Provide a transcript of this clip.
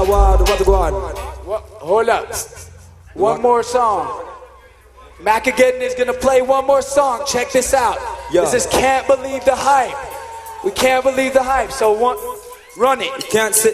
What go on? Hold up. One more song. Macageddon is gonna play one more song. Check this out. Yeah. This is Can't Believe the Hype. We can't believe the hype. So run it. You can't sit